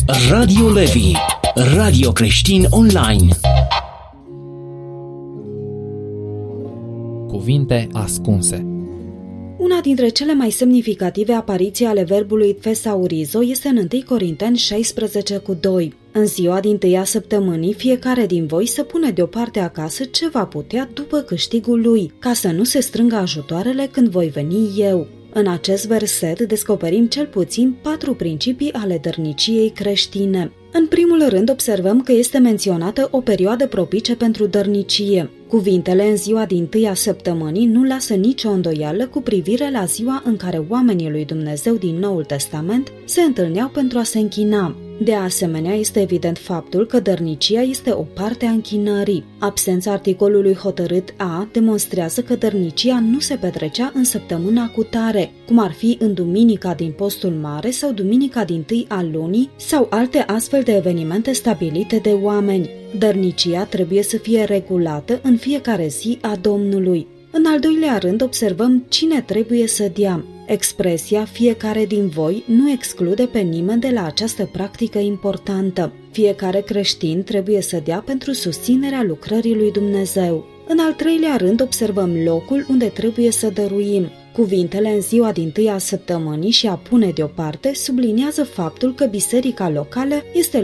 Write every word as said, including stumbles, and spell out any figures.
Radio Levi, radio creștin online. Cuvinte ascunse. Una dintre cele mai semnificative apariții ale verbului thesaurizo este în întâi Corinteni șaisprezece cu doi. În ziua din tâia săptămânii, fiecare din voi să pune deoparte acasă ce va putea după câștigul lui, ca să nu se strângă ajutoarele când voi veni eu. În acest verset descoperim cel puțin patru principii ale dărniciei creștine. În primul rând observăm că este menționată o perioadă propice pentru dărnicie. Cuvintele în ziua din tâia săptămânii nu lasă nicio îndoială cu privire la ziua în care oamenii lui Dumnezeu din Noul Testament se întâlneau pentru a se închina. De asemenea, este evident faptul că dărnicia este o parte a închinării. Absența articolului hotărât A demonstrează că dărnicia nu se petrecea în săptămâna cutare, cum ar fi în duminica din postul mare sau duminica din tâi a lunii sau alte astfel de evenimente stabilite de oameni. Dărnicia trebuie să fie regulată în fiecare zi a Domnului. În al doilea rând observăm cine trebuie să dea. Expresia fiecare din voi nu exclude pe nimeni de la această practică importantă. Fiecare creștin trebuie să dea pentru susținerea lucrării lui Dumnezeu. În al treilea rând observăm locul unde trebuie să dăruim. Cuvintele în ziua din tâia săptămânii și a pune deoparte subliniază faptul că biserica locală este